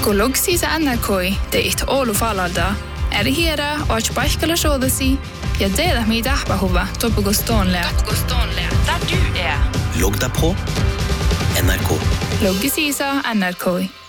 Gologsi sa NRK de it olu falada. Hera och baikala sjodasi. Ja dela mi dahba hova topo gostonle. Der du er. Logg deg på NRK. Loggisi sa NRK.